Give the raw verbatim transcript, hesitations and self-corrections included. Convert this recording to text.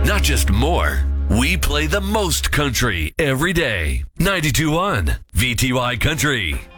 not just more. We play the most country every day. ninety-two point one V T Y Country.